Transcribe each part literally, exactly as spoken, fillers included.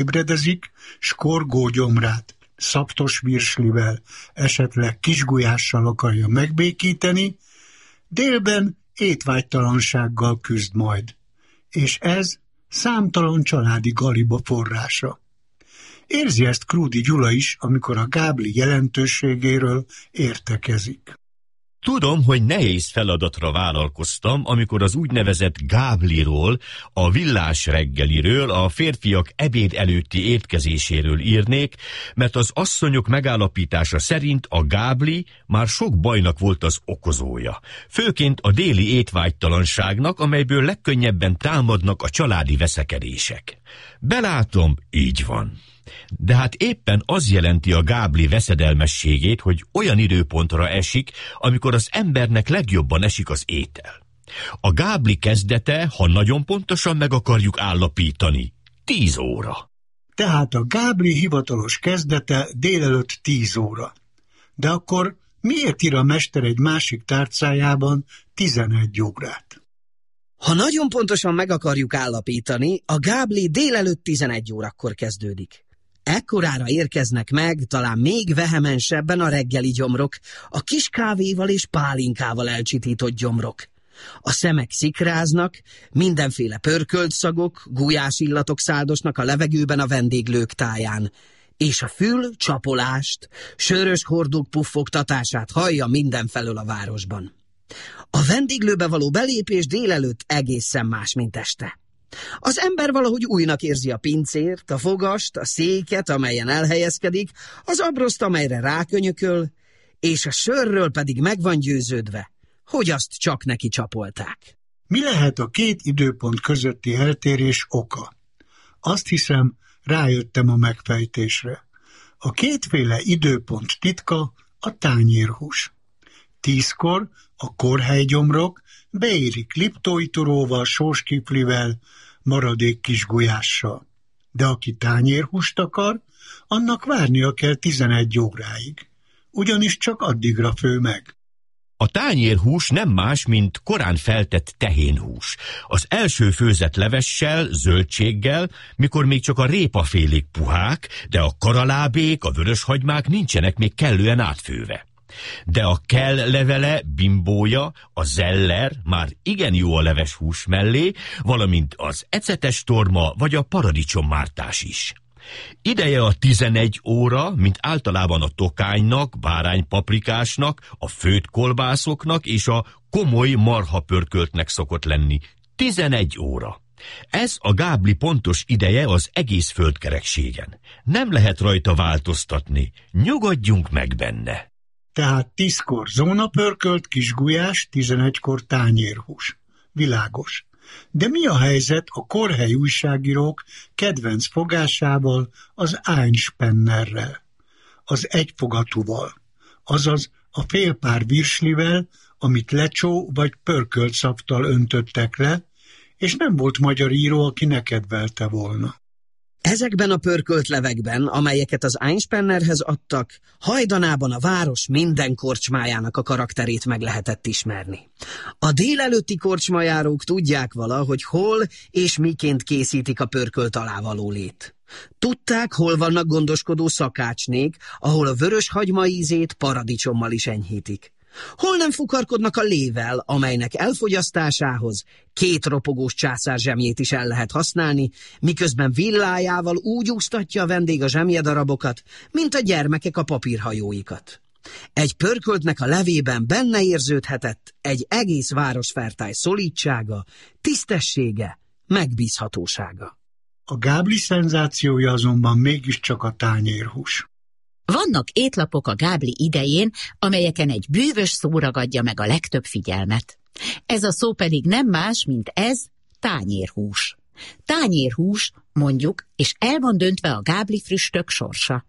ébredezik, s korgógyomrát szaptos virslivel, esetleg kisgulyással akarja megbékíteni, délben étvágytalansággal küzd majd, és ez számtalan családi galiba forrása. Érzi ezt Krúdy Gyula is, amikor a gábli jelentőségéről értekezik. Tudom, hogy nehéz feladatra vállalkoztam, amikor az úgynevezett gábliról, a villás reggeliről, a férfiak ebéd előtti étkezéséről írnék, mert az asszonyok megállapítása szerint a gábli már sok bajnak volt az okozója. Főként a déli étvágytalanságnak, amelyből legkönnyebben támadnak a családi veszekedések. Belátom, így van. De hát éppen az jelenti a gábli veszedelmességét, hogy olyan időpontra esik, amikor az embernek legjobban esik az étel. A gábli kezdete, ha nagyon pontosan meg akarjuk állapítani, tíz óra. Tehát a gábli hivatalos kezdete délelőtt tíz óra. De akkor miért ír a mester egy másik tárcájában tizenegy órát? Ha nagyon pontosan meg akarjuk állapítani, a gábli délelőtt tizenegy órakor kezdődik. Ekkorára érkeznek meg, talán még vehemensebben a reggeli gyomrok, a kis kávéval és pálinkával elcsitított gyomrok. A szemek szikráznak, mindenféle pörkölt szagok, gulyás illatok száldosnak a levegőben a vendéglők táján, és a fül csapolást, sörös hordók puffogtatását hallja mindenfelől a városban. A vendéglőbe való belépés délelőtt egészen más, mint este. Az ember valahogy újnak érzi a pincért, a fogast, a széket, amelyen elhelyezkedik, az abroszt, amelyre rákönyököl, és a sörről pedig meg van győződve, hogy azt csak neki csapolták. Mi lehet a két időpont közötti eltérés oka? Azt hiszem, rájöttem a megfejtésre. A kétféle időpont titka a tányérhús. Tízkor a korhelygyomrok beérik liptóituróval, sóskiflivel, maradék kis gulyással. De aki tányérhúst akar, annak várnia kell tizenegy óráig. Ugyanis csak addigra fő meg. A tányérhús nem más, mint korán feltett tehénhús. Az első főzett levessel, zöldséggel, mikor még csak a répafélék puhák, de a karalábék, a vöröshagymák nincsenek még kellően átfőve. De a kell levele, bimbója, a zeller már igen jó a leves hús mellé, valamint az ecetes torma vagy a paradicsommártás is. Ideje a tizenegy óra, mint általában a tokánynak, báránypaprikásnak, a főtt kolbászoknak és a komoly marhapörköltnek szokott lenni. tizenegy óra. Ez a gábli pontos ideje az egész földkerekségen. Nem lehet rajta változtatni. Nyugodjunk meg benne. Tehát tízkor zónapörkölt kisgulyás, tizenegykor tányérhús. Világos. De mi a helyzet a korhely újságírók kedvenc fogásával, az Einspennerrel, az egyfogatúval, azaz a félpár virslivel, amit lecsó vagy pörkölt szaptal öntöttek le, és nem volt magyar író, aki ne kedvelte volna. Ezekben a pörkölt levekben, amelyeket az Einspennerhez adtak, hajdanában a város minden korcsmájának a karakterét meg lehetett ismerni. A délelőtti korcsmajárók tudják vala, hogy hol és miként készítik a pörkölt alávalólét. Tudták, hol vannak gondoskodó szakácsnék, ahol a vörös hagyma ízét paradicsommal is enyhítik. Hol nem fukarkodnak a lével, amelynek elfogyasztásához két ropogós császár zsemjét is el lehet használni, miközben villájával úgy úsztatja a vendég a zsemjedarabokat, mint a gyermekek a papírhajóikat. Egy pörköltnek a levében benne érződhetett egy egész városfertály szolídsága, tisztessége, megbízhatósága. A gábli szenzációja azonban mégiscsak a tányérhús. Vannak étlapok a gábli idején, amelyeken egy bűvös szó ragadja meg a legtöbb figyelmet. Ez a szó pedig nem más, mint ez, tányérhús. Tányérhús, mondjuk, és el van döntve a gábli früstök sorsa.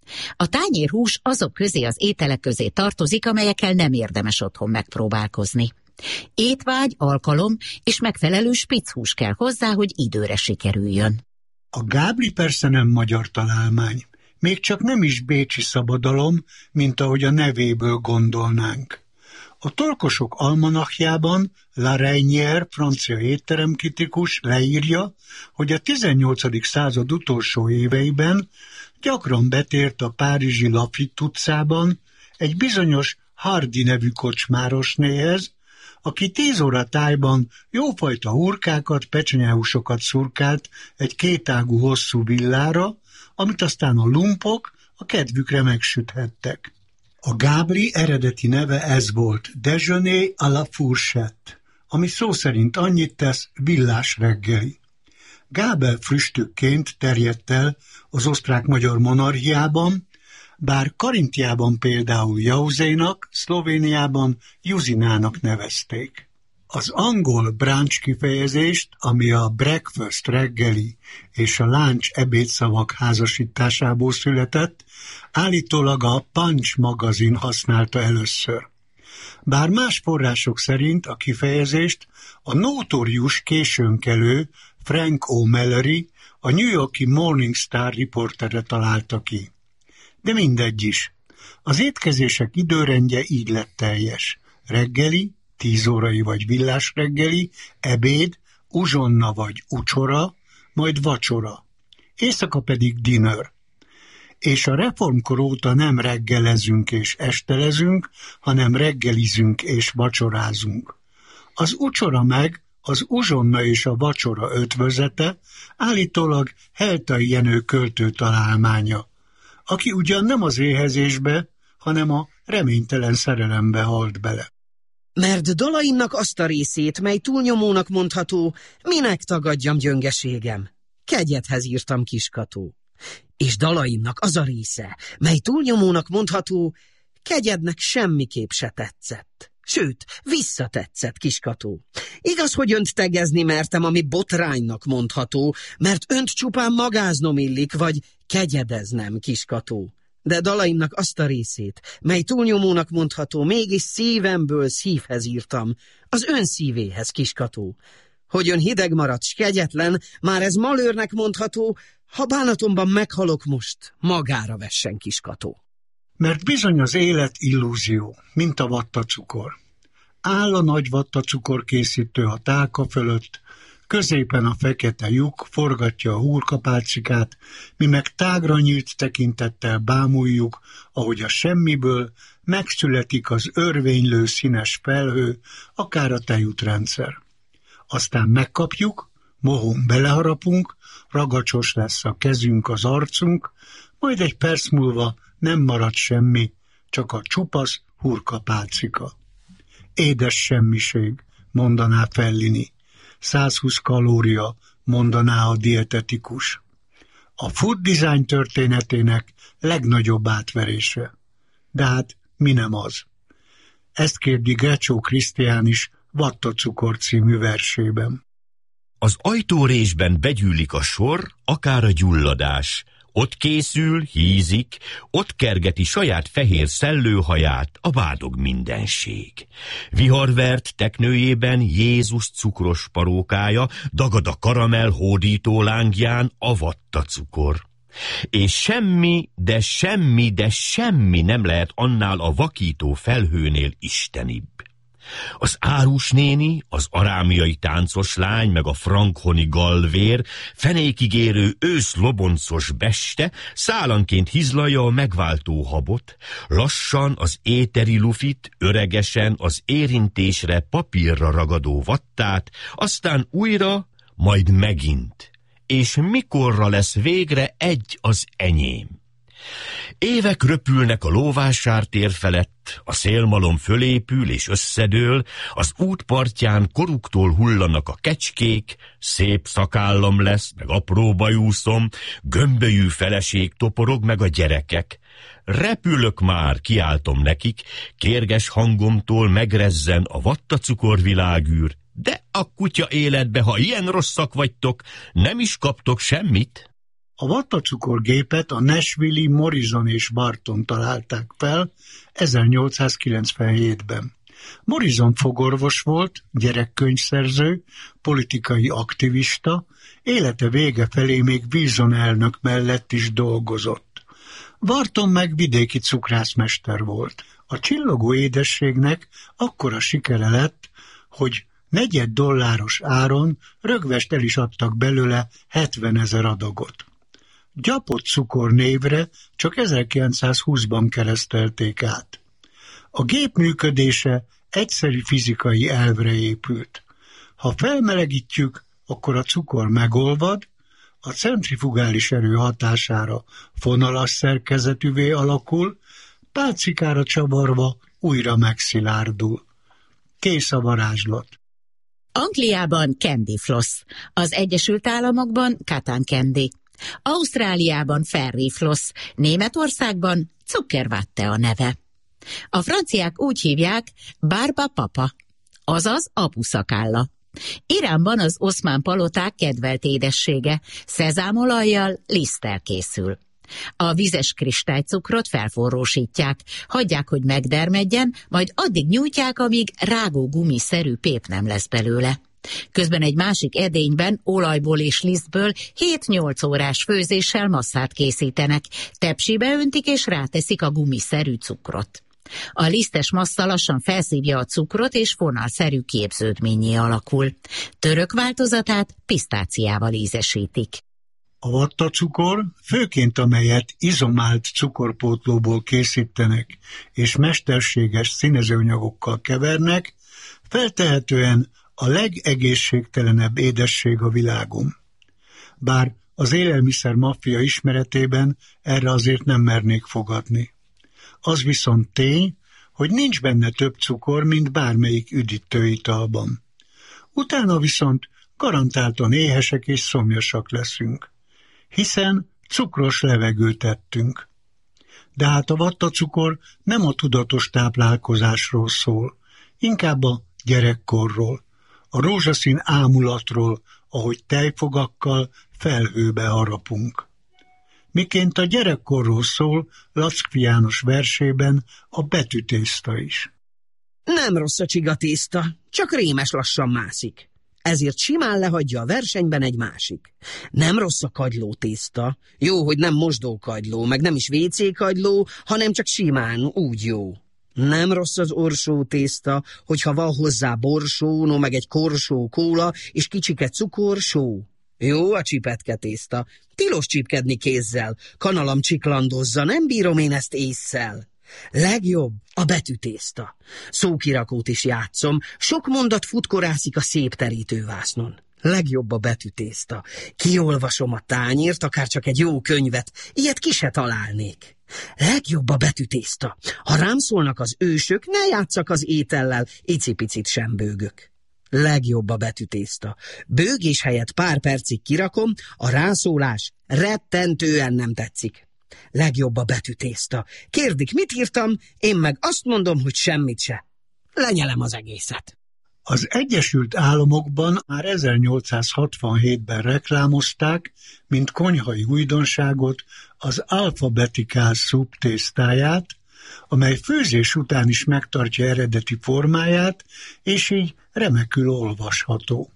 A tányérhús azok közé az ételek közé tartozik, amelyekkel nem érdemes otthon megpróbálkozni. Étvágy, alkalom és megfelelő spicchús kell hozzá, hogy időre sikerüljön. A gábli persze nem magyar találmány. Még csak nem is bécsi szabadalom, mint ahogy a nevéből gondolnánk. A Torkosok almanachjában La Reynière, francia étteremkritikus leírja, hogy a tizennyolcadik század utolsó éveiben gyakran betért a párizsi Laffitte utcában egy bizonyos Hardy nevű kocsmárosnéhez, aki tíz óra tájban jófajta hurkákat, pecsenyehúsokat szurkált egy kétágú hosszú villára, amit aztán a lumpok a kedvükre megsüthettek. A Gábli eredeti neve ez volt, Déjeuner à la fourchette, ami szó szerint annyit tesz, villás reggeli. Gábel früstükként terjedt el az osztrák-magyar monarchiában, bár Karintiában például Jauzénak, Szlovéniában Juzinának nevezték. Az angol brunch kifejezést, ami a breakfast reggeli és a lunch ebédszavak házasításából született, állítólag a Punch magazin használta először. Bár más források szerint a kifejezést a notórius későnkelő Frank O'Malley, a New York-i Morning Star riportere találta ki. De mindegy is. Az étkezések időrendje így lett teljes. Reggeli, tíz órai vagy villás reggeli, ebéd, uzsonna vagy ucsora, majd vacsora. Éjszaka pedig dinner. És a reformkor óta nem reggelezünk és estelezünk, hanem reggelizünk és vacsorázunk. Az ucsora meg az uzsonna és a vacsora ötvözete állítólag Heltai Jenő költő találmánya, aki ugyan nem az éhezésbe, hanem a reménytelen szerelembe halt bele. Mert dalaimnak azt a részét, mely túlnyomónak mondható, minek tagadjam gyöngeségem? Kegyethez írtam, kiskató. És dalaimnak az a része, mely túlnyomónak mondható, kegyednek semmiképp se tetszett. Sőt, visszatetszett, kiskató. Igaz, hogy önt tegezni mertem, ami botránynak mondható, mert önt csupán magáznom illik, vagy kegyedeznem, kiskató. De dalaimnak azt a részét, mely túlnyomónak mondható, mégis szívemből szívhez írtam, az ön szívéhez, kiskató. Hogy ön hideg maradt, s kegyetlen, már ez malőrnek mondható, ha bánatomban meghalok most, magára vessen, kiskató. Mert bizony az élet illúzió, mint a vattacukor. Áll a nagy vattacukor készítő a tálka fölött, középen a fekete lyuk forgatja a hurkapálcikát, mi meg tágra nyílt tekintettel bámuljuk, ahogy a semmiből megszületik az örvénylő színes felhő, akár a tejútrendszer. Aztán megkapjuk, mohón beleharapunk, ragacsos lesz a kezünk, az arcunk, majd egy perc múlva nem marad semmi, csak a csupasz hurkapálcika. Édes semmiség, mondaná Fellini. százhúsz kalória, mondaná a dietetikus. A food design történetének legnagyobb átverése. De hát mi nem az? Ezt kérdi Grecó Krisztián is Vattacukor című versében. Az ajtórésben begyűlik a sor, akár a gyulladás. Ott készül, hízik, ott kergeti saját fehér szellőhaját a vádog mindenség. Viharvert teknőjében Jézus cukros parókája, dagad a karamell hódító lángján a vattacukor. És semmi, de semmi, de semmi nem lehet annál a vakító felhőnél istenibb. Az Árus néni, az arámiai táncos lány, meg a frankhoni galvér, fenékig érő ősz loboncos beste szálanként hizlalja a megváltó habot, lassan az éteri lufit, öregesen az érintésre papírra ragadó vattát, aztán újra, majd megint. És mikorra lesz végre egy az enyém? Évek röpülnek a lóvásártér felett, a szélmalom fölépül és összedől, az útpartján koruktól hullanak a kecskék, szép szakállam lesz, meg apró bajúszom, gömbölyű feleség toporog meg a gyerekek. Repülök már, kiáltom nekik, kérges hangomtól megrezzen a vattacukorvilágűr, de a kutya életbe, ha ilyen rosszak vagytok, nem is kaptok semmit. A vattacukorgépet a nashville-i Morrison és Barton találták fel ezernyolcszázkilencvenhétben. Morrison fogorvos volt, gyerekkönyvszerző, politikai aktivista, élete vége felé még Wilson elnök mellett is dolgozott. Barton meg vidéki cukrászmester volt. A csillogó édességnek akkora sikere lett, hogy negyed dolláros áron rögvest el is adtak belőle hetvenezer adagot. Gyapott cukor névre csak ezerkilencszázhúszban keresztelték át. A gép működése egyszerű fizikai elvre épült. Ha felmelegítjük, akkor a cukor megolvad, a centrifugális erő hatására fonalas szerkezetűvé alakul, pálcikára csavarva újra megszilárdul. Kész a varázslat. Angliában Candy Floss, az Egyesült Államokban Cotton Candy, Ausztráliában Fairy Floss, Németországban Zuckerwatte a neve. A franciák úgy hívják Barba Papa, azaz apuszakálla. Iránban az oszmán paloták kedvelt édessége, szezámolajjal, liszttel készül. A vizes kristálycukrot felforrósítják, hagyják, hogy megdermedjen, majd addig nyújtják, amíg rágógumiszerű pép nem lesz belőle. Közben egy másik edényben olajból és lisztből hét-nyolc órás főzéssel masszát készítenek, tepsibe öntik és ráteszik a gumiszerű cukrot. A lisztes massza lassan felszívja a cukrot, és fonalszerű képződménnyé alakul. Török változatát pisztáciával ízesítik. A vattacukor, főként amelyet izomált cukorpótlóból készítenek és mesterséges színezőanyagokkal kevernek, feltehetően a legegészségtelenebb édesség a világon. Bár az élelmiszer maffia ismeretében erre azért nem mernék fogadni. Az viszont tény, hogy nincs benne több cukor, mint bármelyik üdítőitalban. Utána viszont garantáltan éhesek és szomjasak leszünk, hiszen cukros levegőt ettünk. De hát a vattacukor nem a tudatos táplálkozásról szól, inkább a gyerekkorról, a rózsaszín ámulatról, ahogy tejfogakkal felhőbe harapunk. Miként a gyerekkorról szól Lackfi János versében a betűtészta is. Nem rossz a csigatészta, csak rémes lassan mászik. Ezért simán lehagyja a versenyben egy másik. Nem rossz a kagylótészta. Jó, hogy nem mosdókagyló, meg nem is vécékagyló, hanem csak simán, úgy jó. Nem rossz az orsó tészta, hogyha van hozzá borsó, no meg egy korsó kóla, és kicsike cukor, só. Jó a csipetke tészta. Tilos csipkedni kézzel. Kanalam csiklandozza, nem bírom én ezt ésszel. Legjobb a betűtészta. Szókirakót is játszom, sok mondat futkorászik a szép terítővásznon. Legjobb a betűtészta. Kiolvasom a tányért, akár csak egy jó könyvet, ilyet ki se találnék. Legjobb a betűtészta. Ha rám szólnak az ősök, ne játsszak az étellel, icipicit sem bőgök. Legjobb a betűtészta. Bőgés helyett pár percig kirakom, a rászólás rettentően nem tetszik. Legjobb a betűtészta. Kérdik, mit írtam, én meg azt mondom, hogy semmit se. Lenyelem az egészet. Az Egyesült Államokban már ezernyolcszázhatvanhétben reklámozták, mint konyhai újdonságot az alphabetical soup tésztáját, amely főzés után is megtartja eredeti formáját, és így remekül olvasható.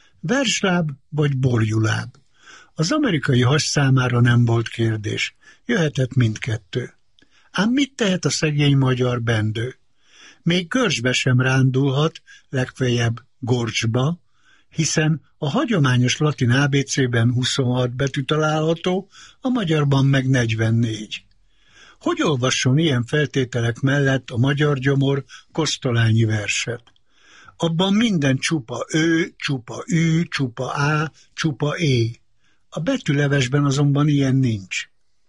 Versláb vagy borjuláb. Az amerikai has számára nem volt kérdés, jöhetett mindkettő. Ám mit tehet a szegény magyar bendő? Még görcsbe sem rándulhat, legfeljebb gorcsba, hiszen a hagyományos latin á bé cében huszonhat betű található, a magyarban meg negyvennégy. Hogy olvasson ilyen feltételek mellett a magyar gyomor kosztolányi verset? Abban minden csupa ő, csupa ű, csupa á, csupa é. A betűlevesben azonban ilyen nincs.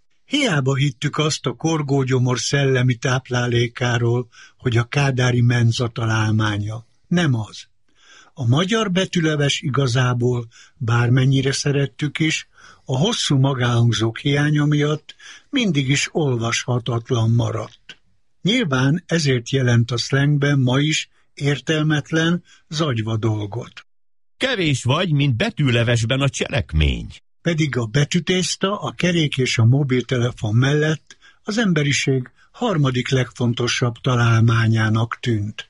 Hiába hittük azt a korgógyomor szellemi táplálékáról, hogy a kádári menza találmánya. Nem az. A magyar betűleves igazából, bármennyire szerettük is, a hosszú magáhangzók hiánya miatt mindig is olvashatatlan maradt. Nyilván ezért jelent a szlengben ma is értelmetlen, zagyva dolgot. Kevés vagy, mint betűlevesben a cselekmény. Pedig a betűtészta, a kerék és a mobiltelefon mellett az emberiség harmadik legfontosabb találmányának tűnt.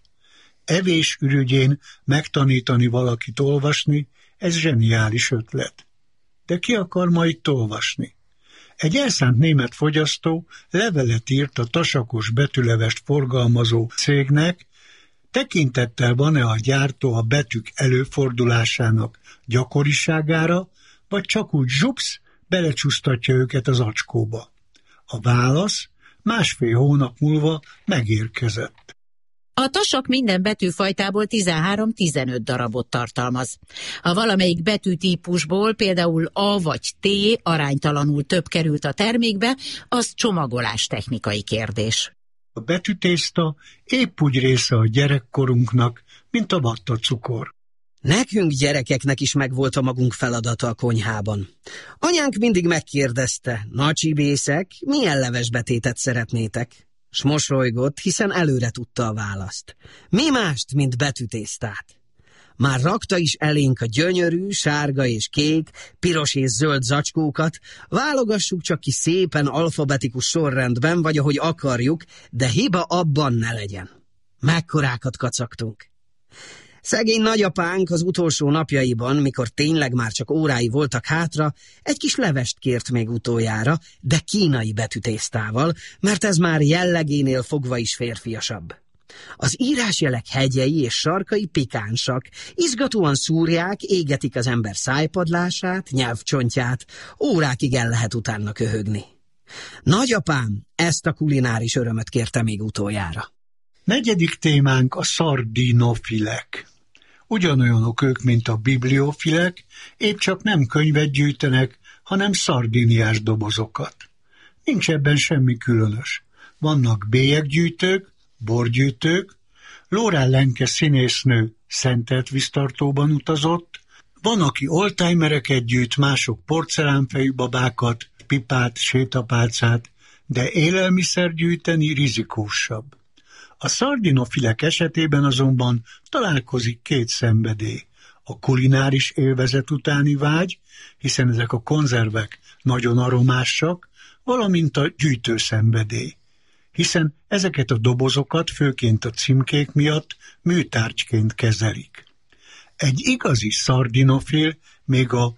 Evés ürügyén megtanítani valakit olvasni, ez zseniális ötlet. De ki akar ma itt olvasni? Egy elszánt német fogyasztó levelet írt a tasakos betűlevest forgalmazó cégnek, tekintettel van-e a gyártó a betűk előfordulásának gyakoriságára, vagy csak úgy zsupsz, belecsúsztatja őket az acskóba. A válasz másfél hónap múlva megérkezett. A tasak minden betűfajtából tizenhárom-tizenöt darabot tartalmaz. Ha valamelyik betűtípusból, például A vagy T aránytalanul több került a termékbe, az csomagolás technikai kérdés. A betűtészta épp úgy része a gyerekkorunknak, mint a vattacukor. Nekünk gyerekeknek is megvolt a magunk feladata a konyhában. Anyánk mindig megkérdezte, nacsibészek, milyen levesbetétet szeretnétek? S mosolygott, hiszen előre tudta a választ. Mi mást, mint betűtésztát? Már rakta is elénk a gyönyörű, sárga és kék, piros és zöld zacskókat, válogassuk csak ki szépen alfabetikus sorrendben, vagy ahogy akarjuk, de hiba abban ne legyen. Mekkorákat kacagtunk. Szegény nagyapánk az utolsó napjaiban, mikor tényleg már csak órái voltak hátra, egy kis levest kért még utoljára, de kínai betűtésztával, mert ez már jellegénél fogva is férfiasabb. Az írásjelek hegyei és sarkai pikánsak, izgatóan szúrják, égetik az ember szájpadlását, nyelvcsontját, órákig el lehet utána köhögni. Nagyapám ezt a kulináris örömöt kérte még utoljára. Negyedik témánk a szardinofilek. Ugyanolyanok ők, mint a bibliofilek, épp csak nem könyvet gyűjtenek, hanem szardiniás dobozokat. Nincs ebben semmi különös. Vannak bélyeggyűjtők, borgyűjtők, Laura Lenke színésznő szentelt víztartóban utazott, van, aki oldtimereket gyűjt, mások porcelánfejű babákat, pipát, sétapálcát, de élelmiszer gyűjteni rizikósabb. A szardinofilek esetében azonban találkozik két szenvedély. A kulináris élvezet utáni vágy, hiszen ezek a konzervek nagyon aromásak, valamint a gyűjtőszenvedély, hiszen ezeket a dobozokat főként a címkék miatt műtárgyként kezelik. Egy igazi szardinofil még a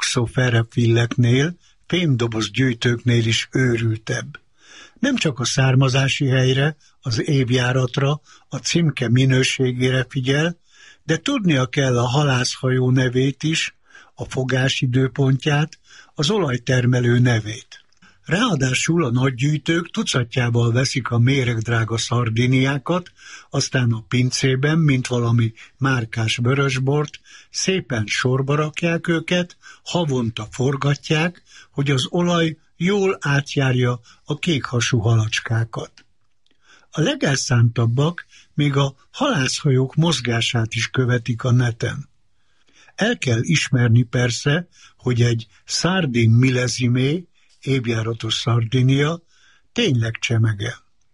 boxoferefilleknél, fémdoboz gyűjtőknél is őrültebb. Nem csak a származási helyre, az évjáratra, a címke minőségére figyel, de tudnia kell a halászhajó nevét is, a fogásidőpontját, az olajtermelő nevét. Ráadásul a nagygyűjtők tucatjával veszik a méregdrága szardiniákat, aztán a pincében, mint valami márkás vörösbort, szépen sorba rakják őket, havonta forgatják, hogy az olaj jól átjárja a kékhasú halacskákat. A legelszántabbak még a halászhajók mozgását is követik a neten. El kell ismerni persze, hogy egy szardin millezimé, évjáratos Szardinia, tényleg csemege.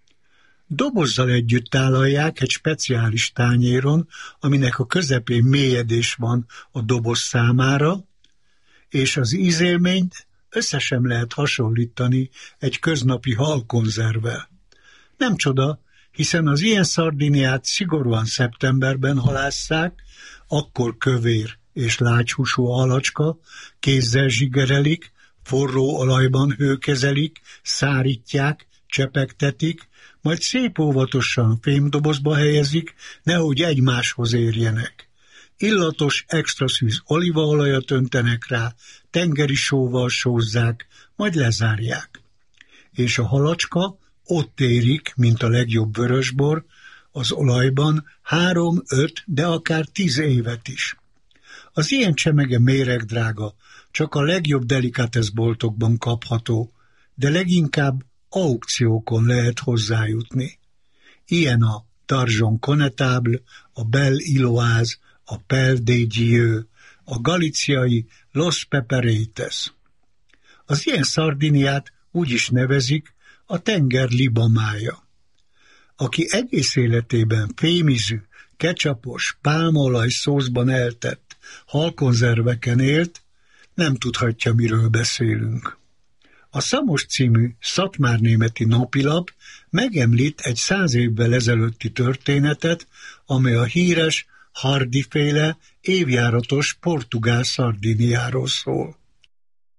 Dobozzal együtt tálalják egy speciális tányéron, aminek a közepén mélyedés van a doboz számára, és az ízélményt össze sem lehet hasonlítani egy köznapi halkonzervvel. Nem csoda, hiszen az ilyen szardiniát szigorúan szeptemberben halásszák, akkor kövér és lágyhúsú halacska, kézzel zsigerelik, forró olajban hőkezelik, szárítják, csepegtetik, majd szép óvatosan fémdobozba helyezik, nehogy egymáshoz érjenek. Illatos, extra szűz olívaolajat öntenek rá, tengeri sóval sózzák, majd lezárják. És a halacska ott érik, mint a legjobb vörösbor, az olajban három, öt, de akár tíz évet is. Az ilyen csemege méregdrága, csak a legjobb delikateszboltokban kapható, de leginkább aukciókon lehet hozzájutni. Ilyen a Darjon Connétable, a Belle Iloise, a Pelle des Dieux, a galiciai Los Pepereites. Az ilyen szardiniát úgy is nevezik a tenger libamája. Aki egész életében fémízű, ketchupos, pálmaolaj szószban eltett halkonzerveken élt, nem tudhatja, miről beszélünk. A Szamos című szatmárnémeti napilap megemlít egy száz évvel ezelőtti történetet, amely a híres Hardy-féle évjáratos portugál Szardiniáról szól.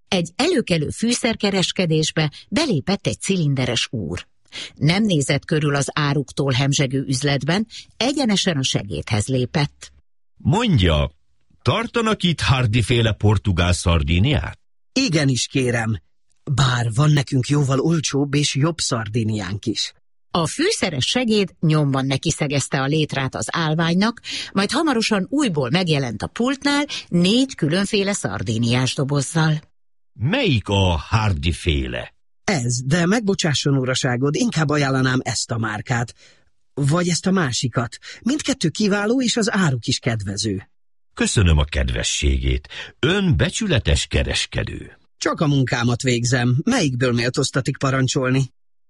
Egy előkelő fűszerkereskedésbe belépett egy cilinderes úr. Nem nézett körül az áruktól hemzsegő üzletben, egyenesen a segédhez lépett. Mondja, tartanak itt Hardy-féle portugál szardíniát? Igenis, kérem. Bár van nekünk jóval olcsóbb és jobb szardíniánk is. A fűszeres segéd nyomban nekiszegezte a létrát az állványnak, majd hamarosan újból megjelent a pultnál négy különféle szardíniás dobozzal. Melyik a Hardy-féle? Ez, de megbocsásson uraságod, inkább ajánlanám ezt a márkát. Vagy ezt a másikat. Mindkettő kiváló, és az áruk is kedvező. Köszönöm a kedvességét. Ön becsületes kereskedő. Csak a munkámat végzem. Melyikből méltóztatik parancsolni?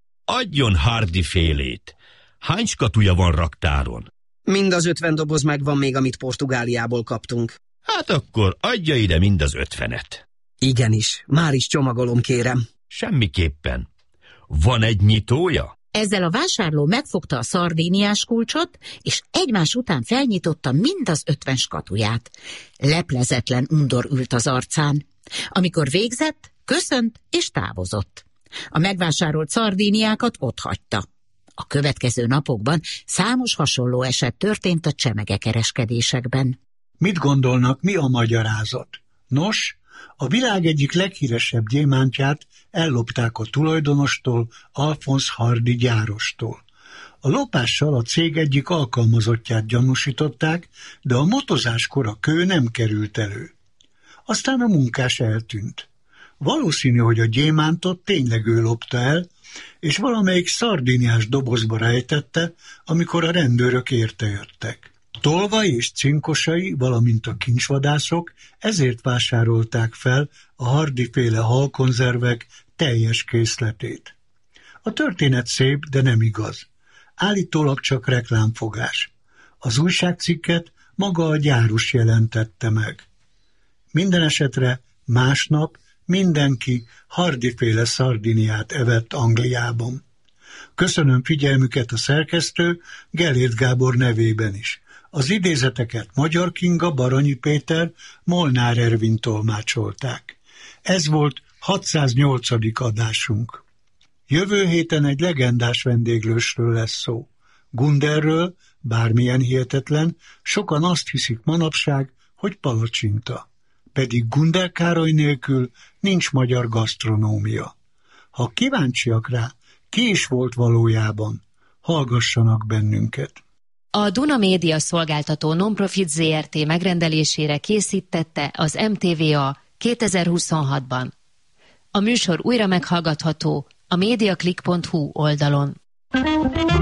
Adjon Hardy-félét. Hány skatuja van raktáron? Mind az ötven doboz megvan még, amit Portugáliából kaptunk. Hát akkor adja ide mind az ötvenet. Igenis, már is csomagolom, kérem. Semmiképpen. Van egy nyitója? Ezzel a vásárló megfogta a szardíniás kulcsot, és egymás után felnyitotta mind az ötven skatuját. Leplezetlen undor ült az arcán. Amikor végzett, köszönt és távozott. A megvásárolt szardíniákat otthagyta. A következő napokban számos hasonló eset történt a csemegekereskedésekben. Mit gondolnak, mi a magyarázat? Nos, a világ egyik leghíresebb gyémántját ellopták a tulajdonostól, Alphonse Hardy gyárostól. A lopással a cég egyik alkalmazottját gyanúsították, de a motozáskor a kő nem került elő. Aztán a munkás eltűnt. Valószínű, hogy a gyémántot tényleg ő lopta el, és valamelyik szardíniás dobozba rejtette, amikor a rendőrök értejöttek. Tolvai és cinkosai, valamint a kincsvadászok ezért vásárolták fel a Hardy-féle halkonzervek teljes készletét. A történet szép, de nem igaz. Állítólag csak reklámfogás. Az újságcikket maga a gyárus jelentette meg. Minden esetre másnap mindenki Hardy-féle szardiniát evett Angliában. Köszönöm figyelmüket a szerkesztő Gellért Gábor nevében is. Az idézeteket Magyar Kinga, Baranyi Péter, Molnár Ervin tolmácsolták. Ez volt hatszáznyolcadik adásunk. Jövő héten egy legendás vendéglősről lesz szó. Gunderről, bármilyen hihetetlen, sokan azt hiszik manapság, hogy palacsinta. Pedig Gunder Károly nélkül nincs magyar gasztronómia. Ha kíváncsiak rá, ki is volt valójában, hallgassanak bennünket. A Duna Média Szolgáltató Nonprofit zé er té megrendelésére készítette az em té vé á kétezer-huszonhatban. A műsor újra meghallgatható a mediaclick pont hu oldalon.